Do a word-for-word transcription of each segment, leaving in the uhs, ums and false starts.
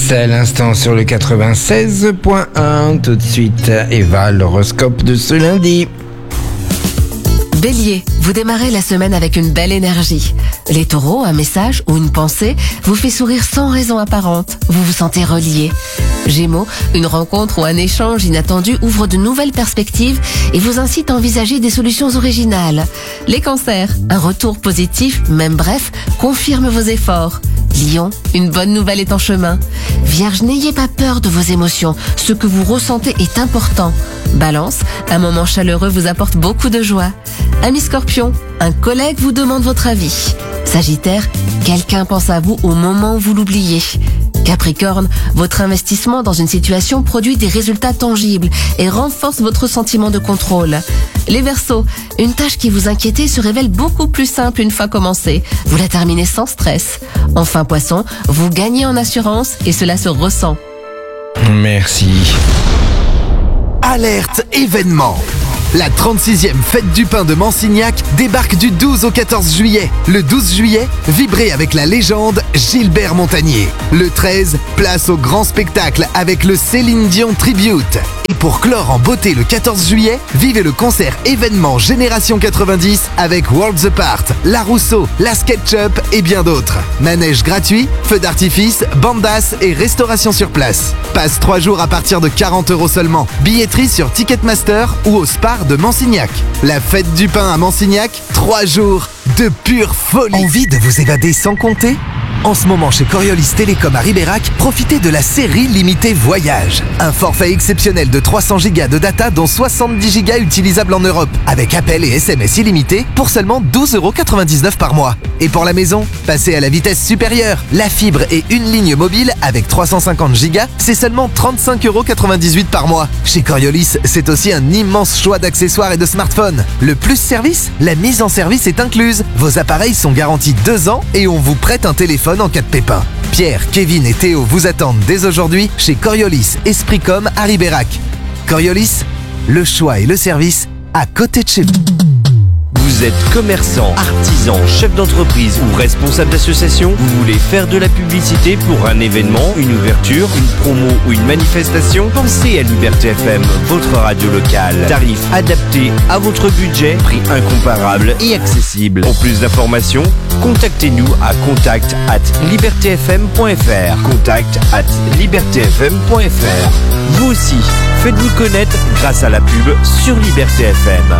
Alice à l'instant sur le quatre-vingt-seize point un. Tout de suite, Eva, l'horoscope de ce lundi. Bélier, vous démarrez la semaine avec une belle énergie. Les taureaux, un message ou une pensée vous fait sourire sans raison apparente. Vous vous sentez relié. Gémeaux, une rencontre ou un échange inattendu ouvre de nouvelles perspectives et vous incite à envisager des solutions originales. Les cancers, un retour positif, même bref, confirme vos efforts. Lion, une bonne nouvelle est en chemin. Vierge, n'ayez pas peur de vos émotions. Ce que vous ressentez est important. Balance, un moment chaleureux vous apporte beaucoup de joie. Ami Scorpion, un collègue vous demande votre avis. Sagittaire, quelqu'un pense à vous au moment où vous l'oubliez. Capricorne, votre investissement dans une situation produit des résultats tangibles et renforce votre sentiment de contrôle. Les Verseaux, une tâche qui vous inquiétait se révèle beaucoup plus simple une fois commencée. Vous la terminez sans stress. Enfin Poisson, vous gagnez en assurance et cela se ressent. Merci. Alerte événement. La trente-sixième Fête du Pain de Mansignac débarque du douze au quatorze juillet. Le douze juillet, vibrez avec la légende Gilbert Montagnier. Le treize, place au grand spectacle avec le Céline Dion Tribute. Et pour clore en beauté le quatorze juillet, vivez le concert événement Génération quatre-vingt-dix avec Worlds Apart, La Rousseau, La SketchUp et bien d'autres. Manège gratuit, feux d'artifice, bandas et restauration sur place. Passe trois jours à partir de quarante euros seulement. Billetterie sur Ticketmaster ou au Spar de Mansignac. La Fête du Pain à Mansignac, trois jours de pure folie. Envie de vous évader sans compter ? En ce moment, chez Coriolis Télécom à Ribérac, profitez de la série limitée Voyage. Un forfait exceptionnel de trois cents gigas de data, dont soixante-dix gigas utilisables en Europe, avec appels et S M S illimités pour seulement douze euros quatre-vingt-dix-neuf par mois. Et pour la maison, passez à la vitesse supérieure. La fibre et une ligne mobile avec trois cent cinquante gigas, c'est seulement trente-cinq euros quatre-vingt-dix-huit par mois. Chez Coriolis, c'est aussi un immense choix d'accessoires et de smartphones. Le plus service, la mise en service est incluse. Vos appareils sont garantis deux ans et on vous prête un téléphone en cas de pépin. Pierre, Kevin et Théo vous attendent dès aujourd'hui chez Coriolis Espricom à Ribérac. Coriolis, le choix et le service à côté de chez vous. Vous êtes commerçant, artisan, chef d'entreprise ou responsable d'association, vous voulez faire de la publicité pour un événement, une ouverture, une promo ou une manifestation? Pensez à Liberté F M, votre radio locale. Tarif adapté à votre budget, prix incomparable et accessible. Pour plus d'informations, contactez-nous à contact arobase liberté f m point f r. contact arobase liberté f m point f r. Vous aussi, faites-vous connaître grâce à la pub sur Liberté F M.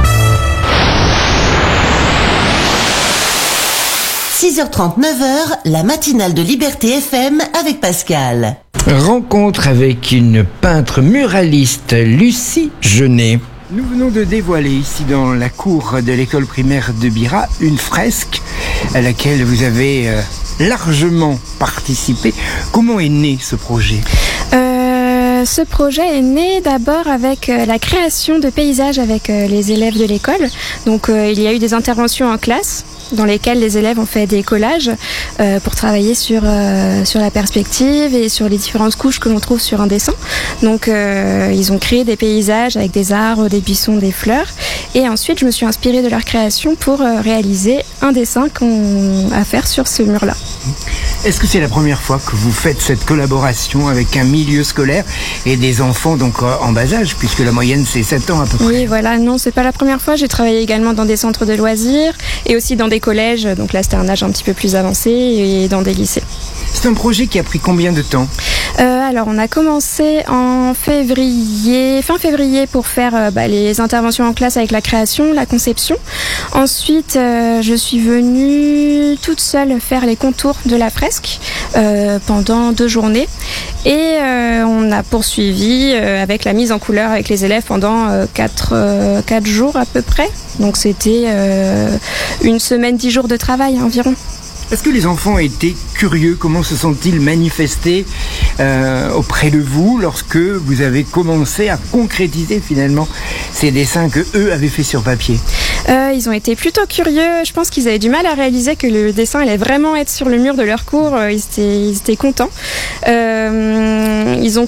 six heures trente, neuf heures, la matinale de Liberté F M avec Pascal. Rencontre avec une peintre muraliste, Lucie Genet. Nous venons de dévoiler ici dans la cour de l'école primaire de Bira une fresque à laquelle vous avez euh, largement participé. Comment est né ce projet ? euh, Ce projet est né d'abord avec euh, la création de paysages avec euh, les élèves de l'école. Donc euh, il y a eu des interventions en classe dans lesquels les élèves ont fait des collages euh, pour travailler sur, euh, sur la perspective et sur les différentes couches que l'on trouve sur un dessin. Donc euh, ils ont créé des paysages avec des arbres, des buissons, des fleurs. Et ensuite, je me suis inspirée de leur création pour euh, réaliser un dessin qu'on a à faire sur ce mur-là. Est-ce que c'est la première fois que vous faites cette collaboration avec un milieu scolaire et des enfants donc en bas âge, puisque la moyenne c'est sept ans à peu près? Oui, voilà, non, c'est pas la première fois. J'ai travaillé également dans des centres de loisirs et aussi dans des collèges. Donc là, c'était un âge un petit peu plus avancé et dans des lycées. C'est un projet qui a pris combien de temps ? euh, Alors, on a commencé en février, fin février pour faire euh, bah, les interventions en classe avec la création, la conception. Ensuite, euh, je suis venue toute seule faire les contours de la fresque euh, pendant deux journées. Et euh, on a poursuivi euh, avec la mise en couleur avec les élèves pendant euh, quatre, euh, quatre jours à peu près. Donc c'était euh, une semaine, dix jours de travail environ. Est-ce que les enfants étaient curieux? Comment se sont-ils manifestés euh, auprès de vous lorsque vous avez commencé à concrétiser finalement ces dessins que eux avaient fait sur papier? euh, Ils ont été plutôt curieux. Je pense qu'ils avaient du mal à réaliser que le dessin allait vraiment être sur le mur de leur cours. Ils étaient, ils étaient contents. Euh, ils ont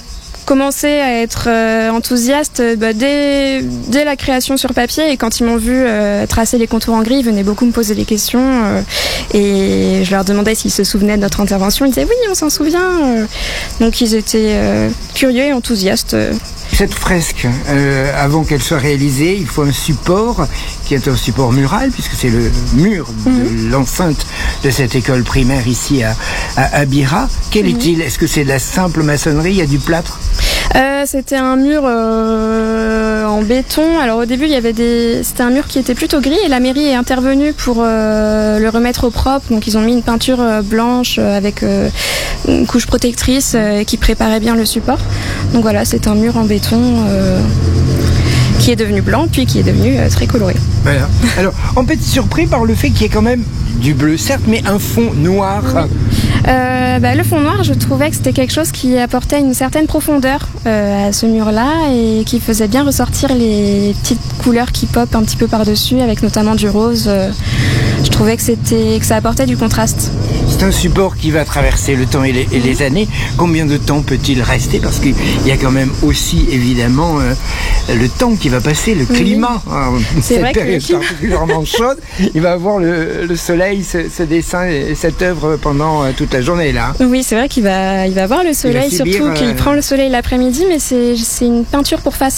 commencé à être euh, enthousiastes bah, dès, dès la création sur papier, et quand ils m'ont vu euh, tracer les contours en gris, ils venaient beaucoup me poser des questions euh, et je leur demandais s'ils se souvenaient de notre intervention. Ils disaient oui, on s'en souvient. Euh, donc ils étaient euh, curieux et enthousiastes. Euh. Cette fresque, euh, avant qu'elle soit réalisée, il faut un support qui est un support mural, puisque c'est le mur de mmh. l'enceinte de cette école primaire ici à, à, à Bira. Quel mmh. est-il? Est-ce que c'est de la simple maçonnerie? Il y a du plâtre? Euh, c'était un mur euh, en béton. Alors au début, il y avait des, c'était un mur qui était plutôt gris, et la mairie est intervenue pour euh, le remettre au propre. Donc ils ont mis une peinture euh, blanche euh, avec euh, une couche protectrice euh, qui préparait bien le support. Donc voilà, c'est un mur en béton euh, qui est devenu blanc, puis qui est devenu euh, très coloré. Voilà. Alors, on peut être surpris par le fait qu'il y ait quand même du bleu, certes, mais un fond noir. Oui. Euh, bah, le fond noir, je trouvais que c'était quelque chose qui apportait une certaine profondeur euh, à ce mur-là, et qui faisait bien ressortir les petites couleurs qui popent un petit peu par-dessus, avec notamment du rose. Euh, je trouvais que, c'était, que ça apportait du contraste. C'est un support qui va traverser le temps et les, et les années. Combien de temps peut-il rester? Parce qu'il y a quand même aussi, évidemment, euh, le temps qui va passer, le climat. Oui. Alors, c'est cette vrai période que le particulièrement chaude, il va avoir le, le soleil, ce, ce dessin et cette œuvre pendant euh, toute la journée, là. Oui, c'est vrai qu'il va, il va avoir le soleil, subir, surtout qu'il euh... prend le soleil l'après-midi, mais c'est, c'est une peinture pour façade.